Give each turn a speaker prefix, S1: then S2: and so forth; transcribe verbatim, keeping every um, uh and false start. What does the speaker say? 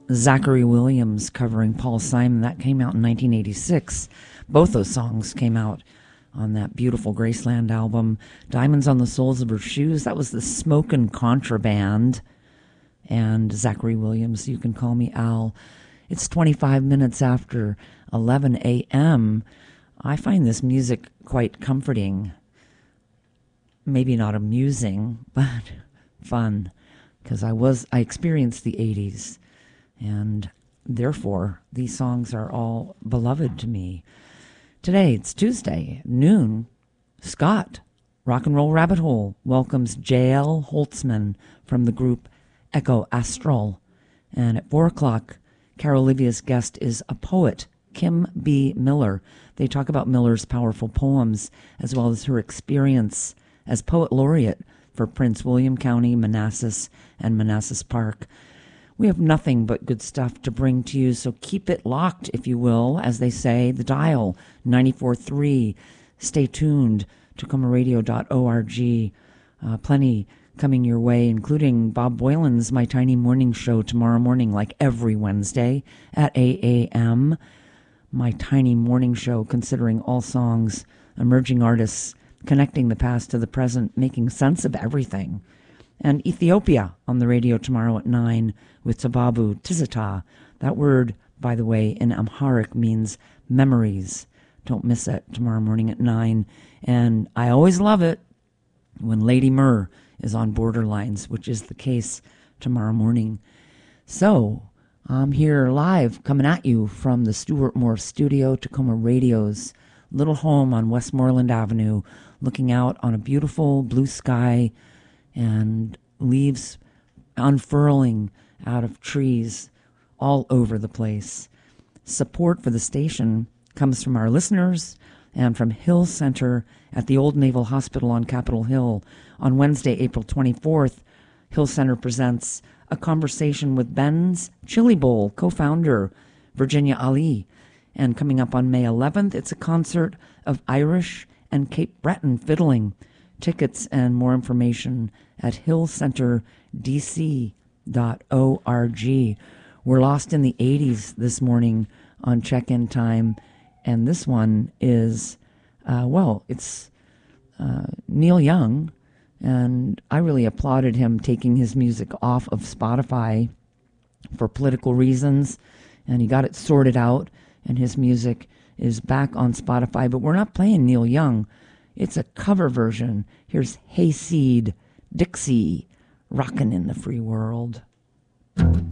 S1: Zachary Williams covering Paul Simon. That came out in nineteen eighty-six. Both those songs came out on that beautiful Graceland album. Diamonds on the Soles of Her Shoes, that was the Smokin' Contraband. And Zachary Williams, You Can Call Me Al. It's twenty-five minutes after eleven a.m. I find this music quite comforting. Maybe not amusing, but fun. Because I was, I experienced the eighties. And therefore, these songs are all beloved to me. Today, it's Tuesday, noon. Scott, Rock and Roll Rabbit Hole, welcomes J L Holtzman from the group Echo Astral. And at four o'clock, Carol Olivia's guest is a poet, Kim B. Miller. They talk about Miller's powerful poems, as well as her experience as poet laureate for Prince William County, Manassas, and Manassas Park. We have nothing but good stuff to bring to you, so keep it locked, if you will, as they say, the dial, ninety-four point three. Stay tuned, tacoma radio dot org. Uh, plenty coming your way, including Bob Boylan's My Tiny Morning Show tomorrow morning, like every Wednesday at eight a.m. My Tiny Morning Show, considering all songs, emerging artists, connecting the past to the present, making sense of everything. And Ethiopia on the radio tomorrow at nine with Tababu Tizita. That word, by the way, in Amharic means memories. Don't miss it tomorrow morning at nine. And I always love it when Lady Murr is on Borderlines, which is the case tomorrow morning. So I'm here live coming at you from the Stuart Moore Studio, Tacoma Radio's little home on Westmoreland Avenue, looking out on a beautiful blue sky and leaves unfurling out of trees all over the place. Support for the station comes from our listeners and from Hill Center at the Old Naval Hospital on Capitol Hill. On Wednesday, April twenty-fourth, Hill Center presents a conversation with Ben's Chili Bowl co-founder, Virginia Ali. And coming up on May eleventh, it's a concert of Irish and Cape Breton fiddling. Tickets and more information at hill center d c dot org. We're lost in the eighties this morning on check-in time, and this one is, uh, well, it's uh, Neil Young, and I really applauded him taking his music off of Spotify for political reasons, and he got it sorted out, and his music is back on Spotify, but we're not playing Neil Young. It's a cover version. Here's Hayseed, Dixie, Rockin' in the Free World.